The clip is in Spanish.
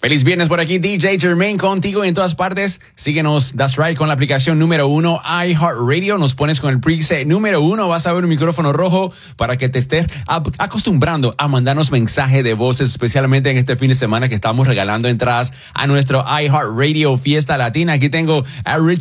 Feliz viernes por aquí, DJ Jermaine contigo en todas partes. Síguenos, that's right, con la aplicación número 1 iHeartRadio. Nos pones con el preset número 1. Vas a ver un micrófono rojo para que te estés acostumbrando a mandarnos mensaje de voces, especialmente en este fin de semana que estamos regalando entradas a nuestro iHeartRadio Fiesta Latina. Aquí tengo a Rich